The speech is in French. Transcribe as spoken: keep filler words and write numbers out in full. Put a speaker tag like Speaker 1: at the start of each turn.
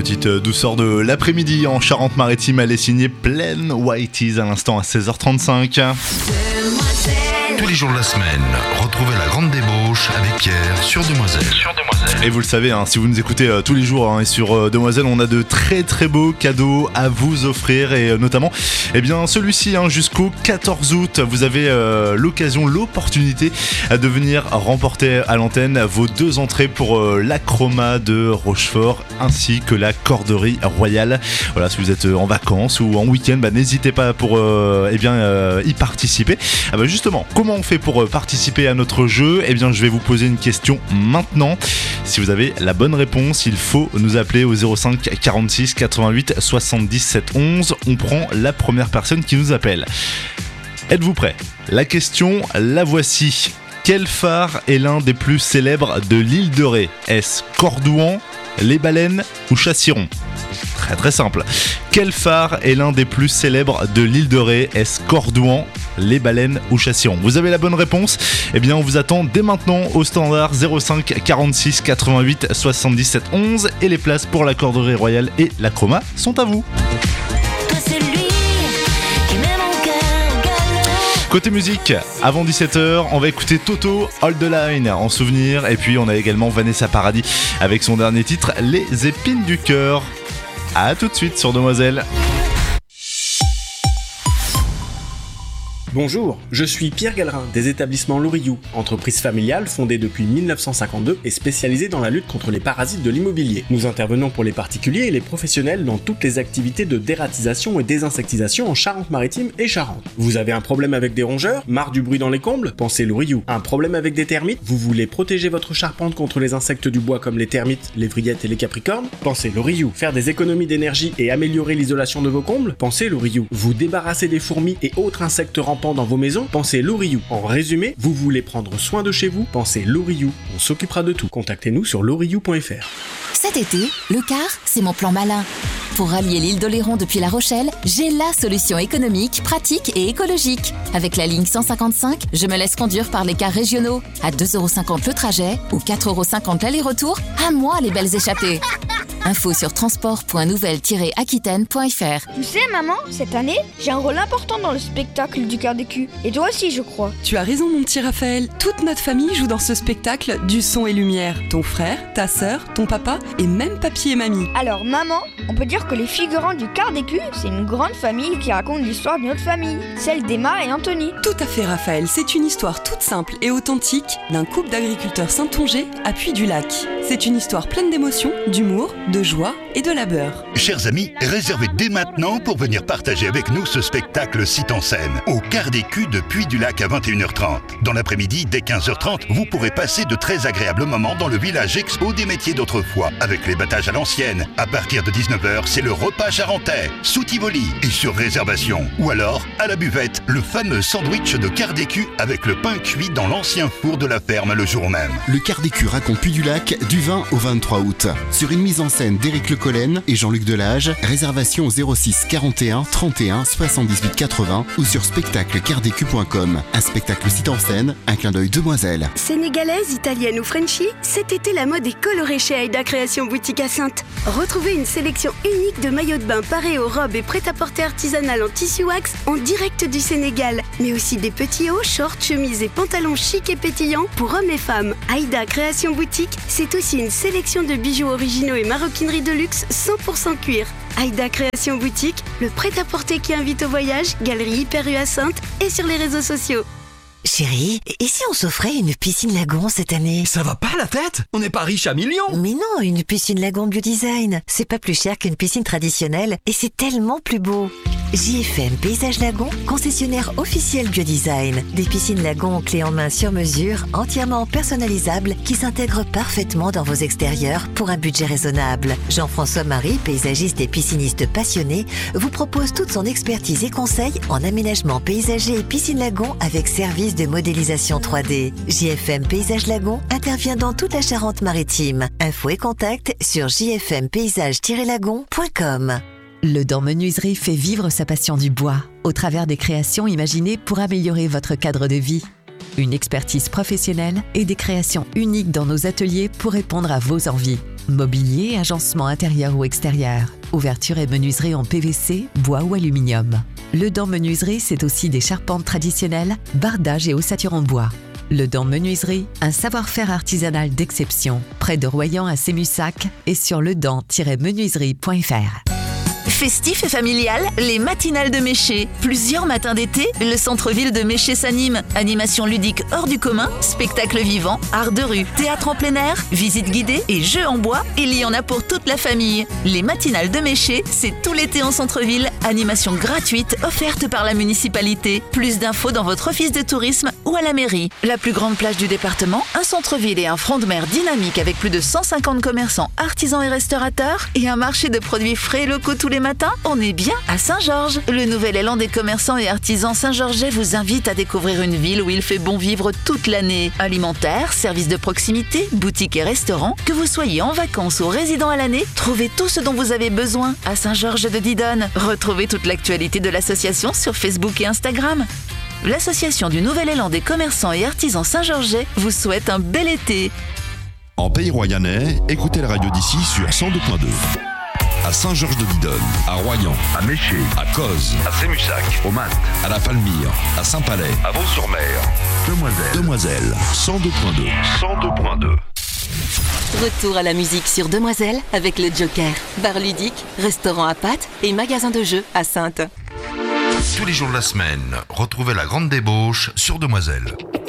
Speaker 1: petite douceur de l'après-midi en Charente-Maritime. Elle est signée Plain Whiteys à l'instant à seize heures trente-cinq.
Speaker 2: Tous les jours de la semaine, retrouvez la grande débauche avec Pierre sur Demoiselle. Sur Demoiselle.
Speaker 1: Et vous le savez, hein, si vous nous écoutez euh, tous les jours hein, et sur euh, Demoiselle, on a de très très beaux cadeaux à vous offrir et euh, notamment, eh bien celui-ci hein, jusqu'au quatorze août, vous avez euh, l'occasion, l'opportunité euh, de venir remporter à l'antenne vos deux entrées pour euh, l'Acroma de Rochefort ainsi que la Corderie Royale. Voilà, si vous êtes en vacances ou en week-end, bah, n'hésitez pas pour euh, eh bien euh, y participer. Ah bah justement, comment on fait pour participer à notre jeu ? Eh bien, je vais vous poser une question maintenant. Si vous avez la bonne réponse, il faut nous appeler au zéro cinq quarante-six quatre-vingt-huit soixante-dix-sept onze. On prend la première personne qui nous appelle. Êtes-vous prêts ? La question, la voici. Quel phare est l'un des plus célèbres de l'île de Ré ? Est-ce Cordouan, Les Baleines ou Chassiron ? Très très simple. Quel phare est l'un des plus célèbres de l'île de Ré ? Est-ce Cordouan, Les Baleines ou Chassiron ? Vous avez la bonne réponse ? Eh bien on vous attend dès maintenant au standard zéro cinq quarante-six quatre-vingt-huit soixante-dix-sept onze et les places pour la Corderie Royale et l'Acroma sont à vous. Côté musique, avant dix-sept heures, on va écouter Toto, Hold the Line en souvenir. Et puis on a également Vanessa Paradis avec son dernier titre, Les Épines du Cœur. A tout de suite sur Demoiselle.
Speaker 3: Bonjour, je suis Pierre Gallerin des établissements Loriou, entreprise familiale fondée depuis dix-neuf cent cinquante-deux et spécialisée dans la lutte contre les parasites de l'immobilier. Nous intervenons pour les particuliers et les professionnels dans toutes les activités de dératisation et désinsectisation en Charente-Maritime et Charente. Vous avez un problème avec des rongeurs ? Marre du bruit dans les combles ? Pensez Loriou. Un problème avec des termites ? Vous voulez protéger votre charpente contre les insectes du bois comme les termites, les vrillettes et les capricornes ? Pensez Loriou. Faire des économies d'énergie et améliorer l'isolation de vos combles ? Pensez Loriou. Vous débarrasser des fourmis et autres insectes rampants dans vos maisons, pensez Loriou. En résumé, vous voulez prendre soin de chez vous, pensez Loriou. On s'occupera de tout. Contactez-nous sur loriou point f r.
Speaker 4: Cet été, le car, c'est mon plan malin. Pour rallier l'île d'Oléron depuis La Rochelle, j'ai la solution économique, pratique et écologique. Avec la ligne cent cinquante-cinq, je me laisse conduire par les cars régionaux. À deux euros cinquante le trajet ou quatre euros cinquante l'aller-retour, à moi les belles échappées. Info sur transport point nouvelle tiret aquitaine point f r.
Speaker 5: Tu sais maman, cette année, j'ai un rôle important dans le spectacle du cœur des culs. Et toi aussi je crois.
Speaker 6: Tu as raison mon petit Raphaël, toute notre famille joue dans ce spectacle du son et lumière. Ton frère, ta sœur, ton papa et même papy et mamie.
Speaker 5: Alors maman, on peut dire que les figurants du quart des culs, c'est une grande famille qui raconte l'histoire de notre famille, celle d'Emma et Anthony.
Speaker 6: Tout à fait Raphaël, c'est une histoire toute simple et authentique d'un couple d'agriculteurs saintongeais à Puy-du-Lac. C'est une histoire pleine d'émotions, d'humour, de joie et de labeur.
Speaker 7: Chers amis, réservez dès maintenant pour venir partager avec nous ce spectacle site en scène, au quart des culs de Puy-du-Lac à vingt et une heures trente. Dans l'après-midi, dès quinze heures trente, vous pourrez passer de très agréables moments dans le village expo des métiers d'autrefois, avec les battages à l'ancienne. À partir de dix-neuf heures, c'est le repas charentais, sous Tivoli et sur réservation. Ou alors, à la buvette, le fameux sandwich de quart des culs avec le pain cuit dans l'ancien four de la ferme le jour même.
Speaker 8: Le quart des culs raconte Puy-du-Lac du vingt au vingt-trois août. Sur une mise en scène d'Éric Le Collen et Jean-Luc Delage, réservation au zéro six quarante et un trente et un soixante-dix-huit quatre-vingts ou sur spectacle quart des culs point com. Un spectacle site en scène, un clin d'œil Demoiselle.
Speaker 9: Sénégalaise, italienne ou Frenchie, cet été la mode est colorée chez Aïda Création Boutique à Saintes. Retrouvez une sélection unique de maillots de bain parés aux robes et prêt-à-porter artisanal en tissu wax en direct du Sénégal. Mais aussi des petits hauts, shorts, chemises et pantalons chics et pétillants pour hommes et femmes. Aïda Création Boutique, c'est aussi une sélection de bijoux originaux et maroquinerie de luxe cent pour cent cuir. Aïda Création Boutique, le prêt-à-porter qui invite au voyage, galerie Hyper U à Saintes et sur les réseaux sociaux.
Speaker 10: Chérie, et si on s'offrait une piscine lagon cette année ?
Speaker 11: Ça va pas la tête ? On n'est pas riche à millions.
Speaker 10: Mais non, une piscine lagon Biodesign, c'est pas plus cher qu'une piscine traditionnelle et c'est tellement plus beau. J F M Paysage Lagon, concessionnaire officiel Biodesign. Des piscines lagon clés en main sur mesure, entièrement personnalisables, qui s'intègrent parfaitement dans vos extérieurs pour un budget raisonnable. Jean-François Marie, paysagiste et pisciniste passionné, vous propose toute son expertise et conseils en aménagement paysager et piscine lagon avec service de modélisation trois D. J F M Paysage Lagon intervient dans toute la Charente-Maritime. Info et contact sur j f m paysage tiret lagon point com.
Speaker 12: Le Dent Menuiserie fait vivre sa passion du bois au travers des créations imaginées pour améliorer votre cadre de vie. Une expertise professionnelle et des créations uniques dans nos ateliers pour répondre à vos envies. Mobilier, agencement intérieur ou extérieur, ouverture et menuiserie en P V C, bois ou aluminium. Le Dent Menuiserie, c'est aussi des charpentes traditionnelles, bardage et ossature en bois. Le Dent Menuiserie, un savoir-faire artisanal d'exception, près de Royan à Sémussac et sur ledent tiret menuiserie point f r.
Speaker 13: Festif et familial, les matinales de Méché. Plusieurs matins d'été, le centre-ville de Méché s'anime. Animation ludique hors du commun, spectacle vivant, art de rue, théâtre en plein air, visite guidée et jeux en bois. Il y en a pour toute la famille. Les matinales de Méché, c'est tout l'été en centre-ville. Animation gratuite offerte par la municipalité. Plus d'infos dans votre office de tourisme ou à la mairie. La plus grande plage du département, un centre-ville et un front de mer dynamique avec plus de cent cinquante commerçants, artisans et restaurateurs et un marché de produits frais et locaux tous les matins. On est bien à Saint-Georges. Le nouvel élan des commerçants et artisans saint-georgeais vous invite à découvrir une ville où il fait bon vivre toute l'année. Alimentaire, services de proximité, boutiques et restaurants. Que vous soyez en vacances ou résident à l'année, trouvez tout ce dont vous avez besoin à Saint-Georges de Didonne. Retrouvez toute l'actualité de l'association sur Facebook et Instagram. L'association du nouvel élan des commerçants et artisans saint-georgeais vous souhaite un bel été.
Speaker 2: En Pays Royannais, écoutez la radio d'ici sur cent deux point deux. À Saint-Georges-de-Didonne, à Royan, à Méché, à Cozes, à Sémussac, au Mat, à La Palmyre, à Saint-Palais, à Vaux-sur-Mer, Demoiselle, Demoiselle, cent deux point deux. cent deux point deux.
Speaker 6: Retour à la musique sur Demoiselle avec le Joker. Bar ludique, restaurant à pâtes et magasin de jeux à Saintes.
Speaker 2: Tous les jours de la semaine, retrouvez la grande débauche sur Demoiselle.